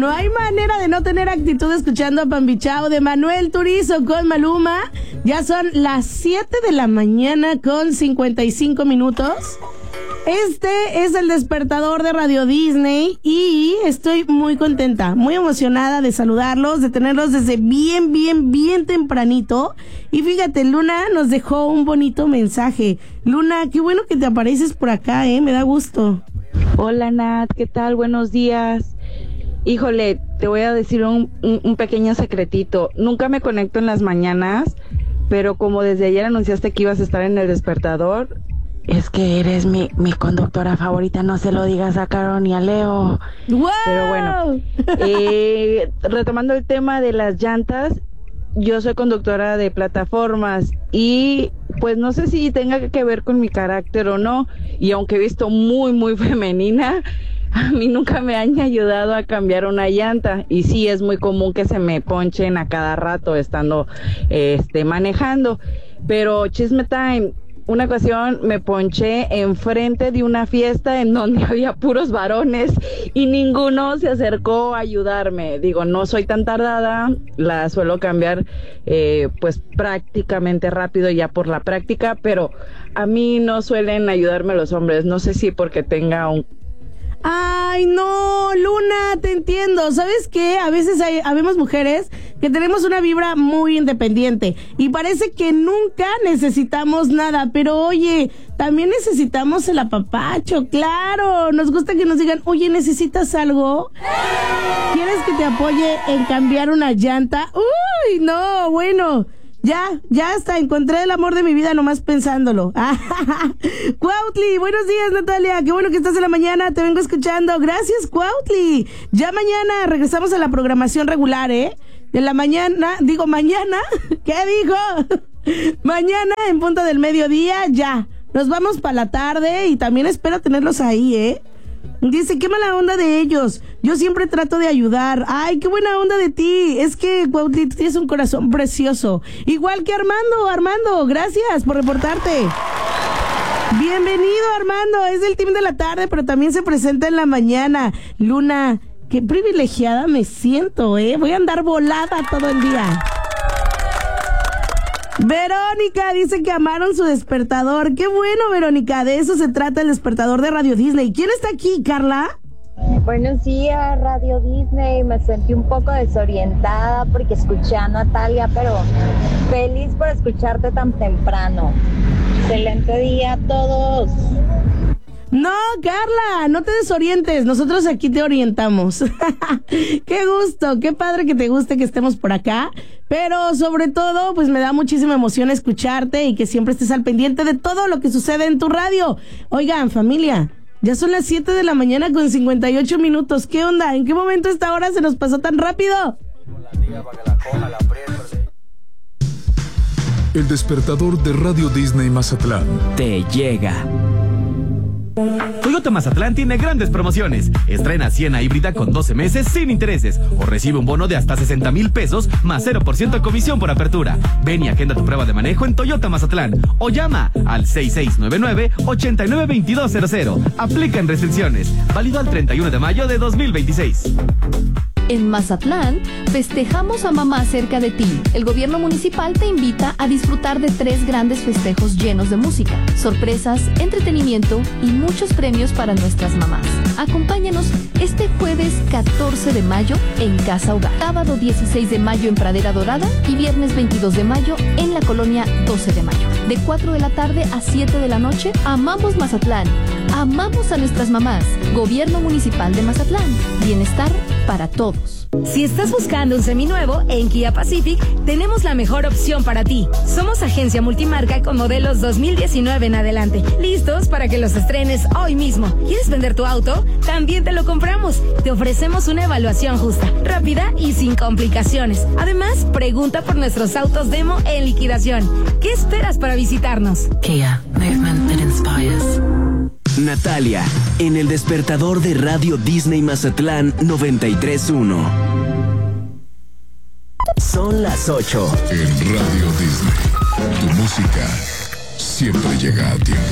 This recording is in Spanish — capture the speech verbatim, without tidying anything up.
No hay manera de no tener actitud escuchando a Pambichao de Manuel Turizo con Maluma. Ya son las siete de la mañana con cincuenta y cinco minutos. Este es el despertador de Radio Disney y estoy muy contenta, muy emocionada de saludarlos, de tenerlos desde bien, bien, bien tempranito. Y fíjate, Luna nos dejó un bonito mensaje. Luna, qué bueno que te apareces por acá, ¿eh? Me da gusto. Hola, Nat, ¿qué tal? Buenos días. Híjole, te voy a decir un, un, un pequeño secretito. Nunca me conecto en las mañanas, pero como desde ayer anunciaste que ibas a estar en el despertador, es que eres mi, mi conductora favorita, no se lo digas a Caro ni a Leo. ¡Wow! Pero bueno, eh, retomando el tema de las llantas, yo soy conductora de plataformas y pues no sé si tenga que ver con mi carácter o no, y aunque he visto muy, muy femenina, a mí nunca me han ayudado a cambiar una llanta, y sí es muy común que se me ponchen a cada rato estando este, manejando, pero chisme time. Una ocasión me ponché enfrente de una fiesta en donde había puros varones y ninguno se acercó a ayudarme. Digo, no soy tan tardada, la suelo cambiar eh, pues prácticamente rápido ya por la práctica, pero a mí no suelen ayudarme los hombres. No sé si porque tenga un... Ay, no, Luna, te entiendo. ¿Sabes qué? A veces hay, habemos mujeres que tenemos una vibra muy independiente y parece que nunca necesitamos nada, pero oye, también necesitamos el apapacho, claro. Nos gusta que nos digan, oye, ¿necesitas algo? ¿Quieres que te apoye en cambiar una llanta? Uy, no, bueno. Ya, ya hasta encontré el amor de mi vida nomás pensándolo. Cuautli, buenos días, Natalia, qué bueno que estás en la mañana, te vengo escuchando. Gracias, Cuautli. Ya mañana regresamos a la programación regular, ¿eh? De la mañana, digo mañana, ¿qué dijo? Mañana en punto del mediodía, ya. Nos vamos para la tarde y también espero tenerlos ahí, ¿eh? Dice, qué mala onda de ellos. Yo siempre trato de ayudar. Ay, qué buena onda de ti. Es que, Cuautli, tú tienes un corazón precioso. Igual que Armando. Armando, gracias por reportarte. Bienvenido, Armando. Es del team de la tarde, pero también se presenta en la mañana. Luna, qué privilegiada me siento, ¿eh? Voy a andar volada todo el día. Verónica dice que amaron su despertador. Qué bueno, Verónica, de eso se trata el despertador de Radio Disney. ¿Quién está aquí, Carla? Buenos días, Radio Disney. Me sentí un poco desorientada porque escuché a Natalia, pero feliz por escucharte tan temprano. Excelente día a todos. No, Carla, no te desorientes, nosotros aquí te orientamos. Qué gusto, qué padre que te guste que estemos por acá, pero sobre todo, pues me da muchísima emoción escucharte y que siempre estés al pendiente de todo lo que sucede en tu radio. Oigan, familia, ya son las siete de la mañana con cincuenta y ocho minutos, ¿qué onda? ¿En qué momento esta hora se nos pasó tan rápido? El despertador de Radio Disney Mazatlán te llega. Toyota Mazatlán tiene grandes promociones. Estrena Siena híbrida con doce meses sin intereses o recibe un bono de hasta sesenta mil pesos más cero por ciento de comisión por apertura. Ven y agenda tu prueba de manejo en Toyota Mazatlán o llama al seis seis nueve nueve, ocho nueve dos dos cero cero. Aplican restricciones. Válido al treinta y uno de mayo de dos mil veintiséis. En Mazatlán, festejamos a mamá cerca de ti. El gobierno municipal te invita a disfrutar de tres grandes festejos llenos de música, sorpresas, entretenimiento y muchos premios para nuestras mamás. Acompáñanos este jueves catorce de mayo en Casa Hogar, sábado dieciséis de mayo en Pradera Dorada y viernes veintidós de mayo en la colonia doce de mayo. De cuatro de la tarde a siete de la noche, amamos Mazatlán, amamos a nuestras mamás. Gobierno Municipal de Mazatlán, bienestar para todos. Si estás buscando un seminuevo, en Kia Pacific tenemos la mejor opción para ti. Somos agencia multimarca con modelos dos mil diecinueve en adelante, listos para que los estrenes hoy mismo. ¿Quieres vender tu auto? También te lo compramos. Te ofrecemos una evaluación justa, rápida y sin complicaciones. Además, pregunta por nuestros autos demo en liquidación. ¿Qué esperas para visitarnos? Kia, movement that inspires. Natalia, en el despertador de Radio Disney Mazatlán noventa y tres punto uno. Son las ocho. En Radio Disney, tu música siempre llega a tiempo.